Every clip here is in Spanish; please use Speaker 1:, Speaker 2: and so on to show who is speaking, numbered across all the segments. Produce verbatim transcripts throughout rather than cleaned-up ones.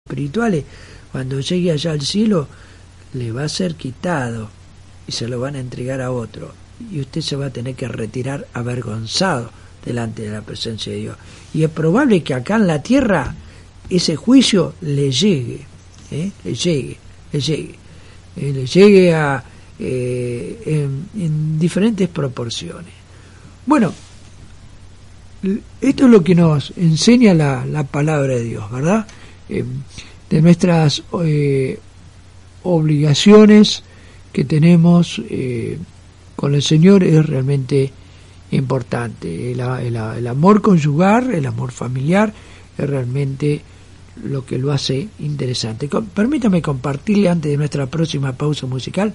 Speaker 1: espirituales, cuando llegue allá al cielo, le va a ser quitado y se lo van a entregar a otro. Y usted se va a tener que retirar avergonzado delante de la presencia de Dios. Y es probable que acá en la tierra ese juicio le llegue, ¿eh? le llegue, le llegue, eh, le llegue a, eh, en, en diferentes proporciones. Bueno, esto es lo que nos enseña la, la palabra de Dios, ¿verdad? Eh, de nuestras eh, obligaciones que tenemos eh, con el Señor es realmente importante. El, el, el amor conyugal, el amor familiar es realmente lo que lo hace interesante. Com- permítame compartirle antes de nuestra próxima pausa musical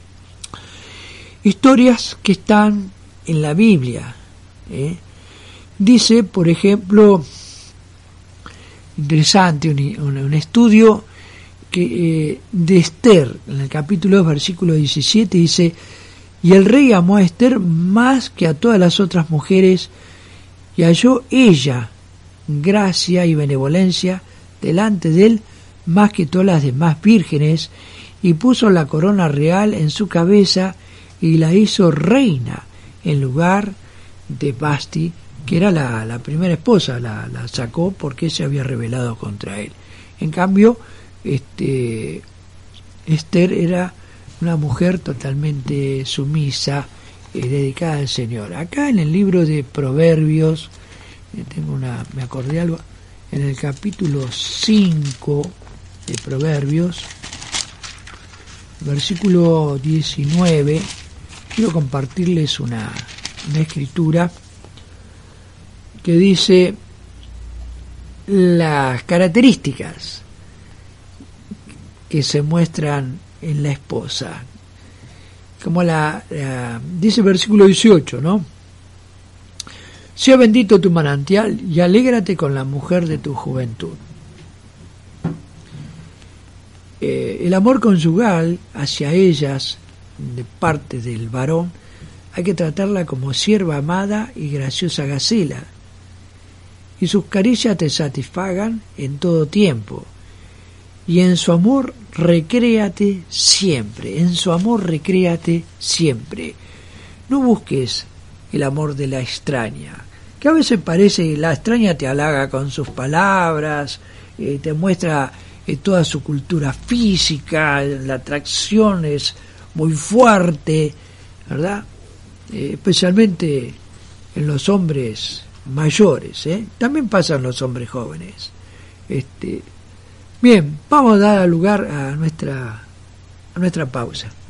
Speaker 1: historias que están en la Biblia. ¿eh? Dice, por ejemplo, interesante, un, un, un estudio que eh, de Esther, en el capítulo dos, versículo diecisiete, dice: y el rey amó a Esther más que a todas las otras mujeres, y halló ella gracia y benevolencia delante de él más que todas las demás vírgenes, y puso la corona real en su cabeza y la hizo reina en lugar de Basti, que era la, la primera esposa. La, la sacó porque se había rebelado contra él. En cambio, este Esther era una mujer totalmente sumisa, eh, dedicada al Señor. Acá en el libro de Proverbios, eh, tengo una, me acordé algo, en el capítulo cinco de Proverbios, versículo diecinueve, quiero compartirles una, una escritura que dice las características que se muestran en la esposa, como la, la dice el versículo dieciocho, ¿no? Sea bendito tu manantial y alégrate con la mujer de tu juventud. Eh, el amor conyugal hacia ellas, de parte del varón, hay que tratarla como sierva amada y graciosa gacela, y sus caricias te satisfagan en todo tiempo, y en su amor recréate siempre, en su amor recréate siempre. No busques el amor de la extraña, que a veces parece que la extraña te halaga con sus palabras, eh, te muestra eh, toda su cultura física, la atracción es muy fuerte, ¿verdad? Eh, especialmente en los hombres mayores, ¿eh? También pasa en los hombres jóvenes. Este, bien, vamos a dar lugar a nuestra, a nuestra pausa.